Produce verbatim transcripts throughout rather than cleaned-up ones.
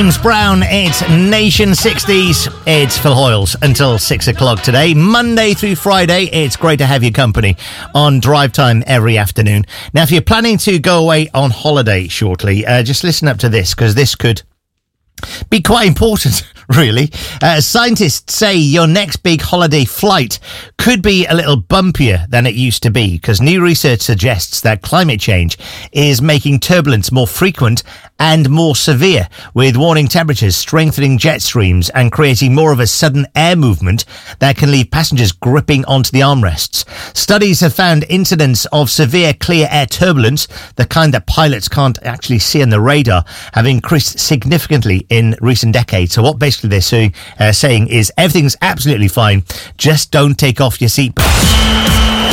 James Brown, it's Nation sixties. It's Phil Hoyles until six o'clock today. Monday through Friday, it's great to have your company on Drive Time every afternoon. Now, if you're planning to go away on holiday shortly, uh, just listen up to this, because this could be quite important, really. Uh, scientists say your next big holiday flight could be a little bumpier than it used to be, because new research suggests that climate change is making turbulence more frequent and more severe, with warning temperatures strengthening jet streams and creating more of a sudden air movement that can leave passengers gripping onto the armrests. Studies have found incidents of severe clear air turbulence, the kind that pilots can't actually see on the radar, have increased significantly in recent decades. So what basically they're saying, uh, saying is everything's absolutely fine, just don't take off your seatbelt.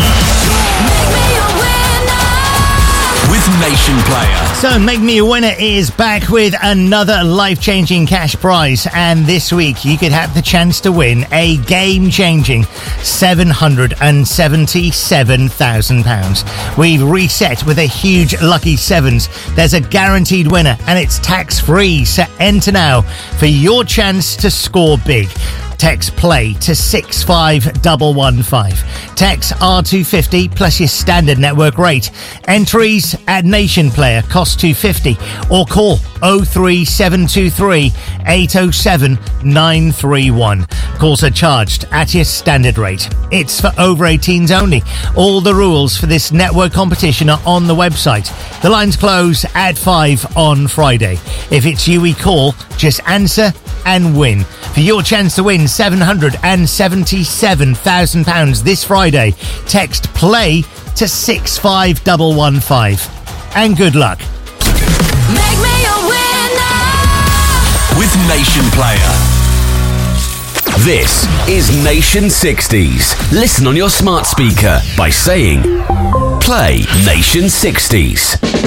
With Nation Player. So Make Me a Winner is back with another life-changing cash prize, and this week you could have the chance to win a game-changing seven hundred seventy-seven thousand pounds. We've reset with a huge Lucky Sevens. There's a guaranteed winner and it's tax-free, so enter now for your chance to score big. Text play to six five one one five. Text R two fifty plus your standard network rate. Entries at Nation Player cost two fifty, or call oh three seven two three eight oh seven nine three one. Calls are charged at your standard rate. It's for over eighteens only. All the rules for this network competition are on the website. The lines close at five on Friday. If it's you we call, just answer and win. For your chance to win seven hundred seventy-seven thousand pounds this Friday, text play to six five one one five. And good luck. Make me a winner with Nation Player. This is Nation sixties. Listen on your smart speaker by saying play Nation sixties.